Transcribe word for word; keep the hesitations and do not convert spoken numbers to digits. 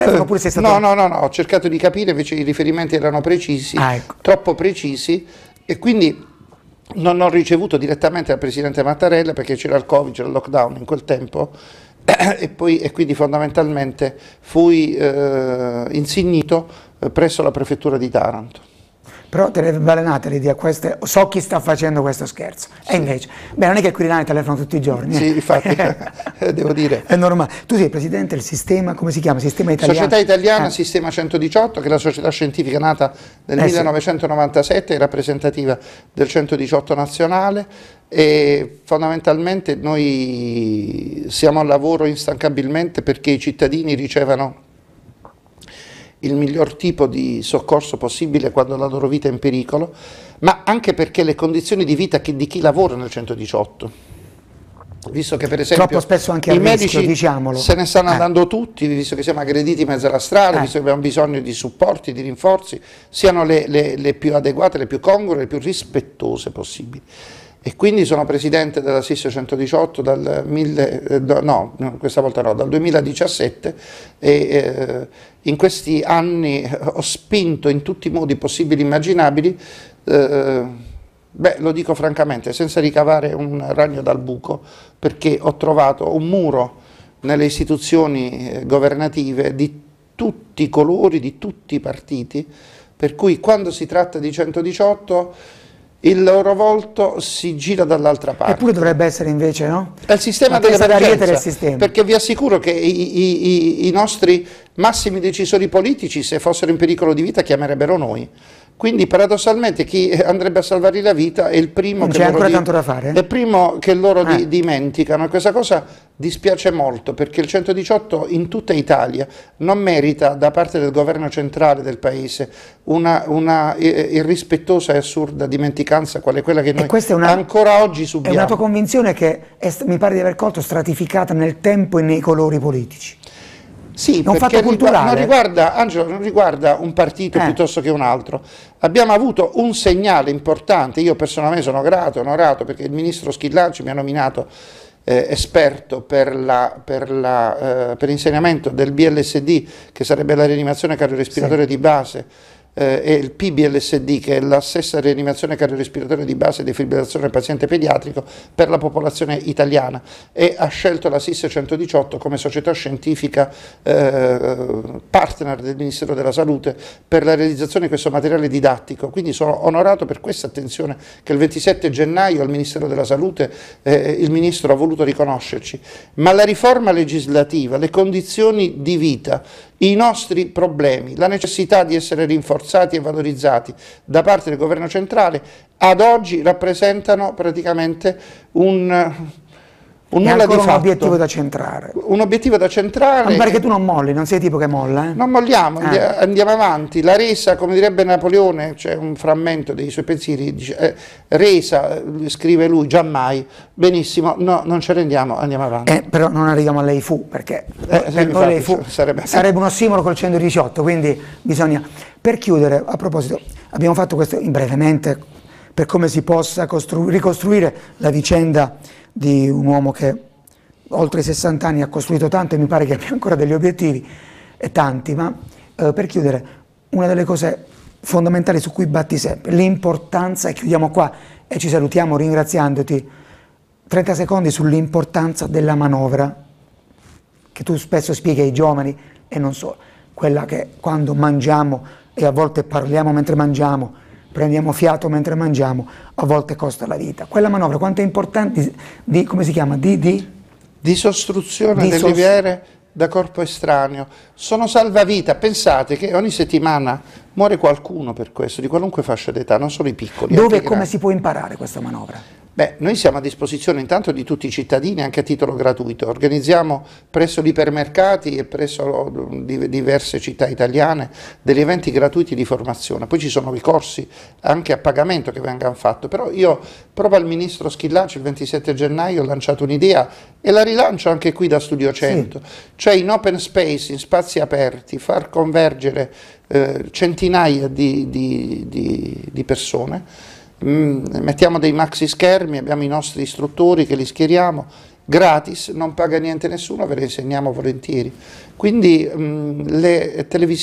Oppure sei stato... No, no, no, no, ho cercato di capire, invece i riferimenti erano precisi, ah, ecco. troppo precisi, e quindi non ho ricevuto direttamente dal Presidente Mattarella perché c'era il Covid, c'era il lockdown in quel tempo, e, poi, e quindi fondamentalmente fui eh, insignito eh, presso la Prefettura di Taranto. Però te le balenate l'idea, queste, so chi sta facendo questo scherzo, sì. E invece, beh, non è che i Quirinali telefonano tutti i giorni. Sì, infatti, devo dire. È normale. Tu sei presidente del sistema, come si chiama? Sistema Italiano? Società Italiana, eh. Sistema centodiciotto, che è la società scientifica nata nel eh, millenovecentonovantasette, sì. rappresentativa del centodiciotto nazionale, e fondamentalmente noi siamo al lavoro instancabilmente perché i cittadini ricevano il miglior tipo di soccorso possibile quando la loro vita è in pericolo, ma anche perché le condizioni di vita di chi lavora nel centodiciotto, visto che per esempio troppo spesso anche i rischio, medici diciamolo. se ne stanno eh. andando tutti, visto che siamo aggrediti in mezzo alla strada, eh. visto che abbiamo bisogno di supporti, di rinforzi, siano le, le, le più adeguate, le più congrue, le più rispettose possibili. E quindi sono presidente della SIS centodiciotto dal, mille, eh, no, questa volta no, dal duemiladiciassette, e eh, in questi anni ho spinto in tutti i modi possibili e immaginabili, eh, beh, lo dico francamente, senza ricavare un ragno dal buco, perché ho trovato un muro nelle istituzioni governative di tutti i colori, di tutti i partiti, per cui quando si tratta di centodiciotto il loro volto si gira dall'altra parte. Eppure dovrebbe essere invece, no? È il sistema dell'emergenza, perché vi assicuro che i, i, i nostri massimi decisori politici, se fossero in pericolo di vita, chiamerebbero noi. Quindi paradossalmente chi andrebbe a salvargli la vita è il primo, che loro, di, tanto da fare. È il primo che loro eh. di, dimenticano, e questa cosa dispiace molto, perché il centodiciotto in tutta Italia non merita da parte del governo centrale del paese una, una irrispettosa e assurda dimenticanza quale quella che noi una, ancora oggi subiamo. È una tua convinzione che è, mi pare di aver colto, stratificata nel tempo e nei colori politici. Sì, è un perché fatto culturale. Non riguarda, Angelo, non riguarda un partito eh. piuttosto che un altro. Abbiamo avuto un segnale importante, io personalmente sono grato, onorato, perché il ministro Schillaci mi ha nominato eh, esperto per, la, per, la, eh, per l'insegnamento del B L S D, che sarebbe la rianimazione cardiorespiratoria sì. di base, eh, e il P B L S D, che è la stessa rianimazione cardiorespiratoria di base e defibrillazione del paziente pediatrico per la popolazione italiana, e ha scelto la SIS centodiciotto come società scientifica eh, partner del Ministero della Salute per la realizzazione di questo materiale didattico. Quindi sono onorato per questa attenzione che il ventisette gennaio al Ministero della Salute eh, il Ministro ha voluto riconoscerci, ma la riforma legislativa, le condizioni di vita, i nostri problemi, la necessità di essere rinforzati e valorizzati da parte del governo centrale ad oggi rappresentano praticamente un, un nulla di fatto. un obiettivo da centrare. Un obiettivo da centrare. Ma perché tu non molli, non sei tipo che molla. Eh? Non molliamo, eh. andiamo avanti. La resa, come direbbe Napoleone, c'è un frammento dei suoi pensieri, dice, eh, resa, scrive lui, giammai, benissimo, no, non ci rendiamo, andiamo avanti. Eh, però non arriviamo a lei fu, perché eh, per infatti, lei fu sarebbe... sarebbe un ossimoro col centodiciotto, quindi bisogna... Per chiudere, a proposito, abbiamo fatto questo brevemente per come si possa ricostruire la vicenda di un uomo che oltre i sessanta anni ha costruito tanto e mi pare che abbia ancora degli obiettivi, e tanti, ma eh, per chiudere, una delle cose fondamentali su cui batti sempre, l'importanza, e chiudiamo qua e ci salutiamo ringraziandoti, trenta secondi sull'importanza della manovra, che tu spesso spieghi ai giovani e non solo, quella che quando mangiamo e a volte parliamo mentre mangiamo, prendiamo fiato mentre mangiamo, a volte costa la vita. Quella manovra quanto è importante, di, come si chiama? Di, di? di sostruzione di delle sos viere da corpo estraneo. Sono salvavita. Pensate che ogni settimana muore qualcuno per questo, di qualunque fascia d'età, non solo i piccoli. Dove e come si può imparare questa manovra? Beh, noi siamo a disposizione intanto di tutti i cittadini, anche a titolo gratuito. Organizziamo presso gli ipermercati e presso diverse città italiane degli eventi gratuiti di formazione. Poi ci sono i corsi anche a pagamento che vengono fatti. Però io, proprio al ministro Schillaci, il ventisette gennaio ho lanciato un'idea e la rilancio anche qui da Studio cento. Sì. Cioè in open space, in spazi aperti, far convergere eh, centinaia di, di, di, di persone. Mettiamo dei maxi schermi, abbiamo i nostri istruttori che li schieriamo gratis, non paga niente nessuno, ve le insegniamo volentieri. Quindi mh, le televisioni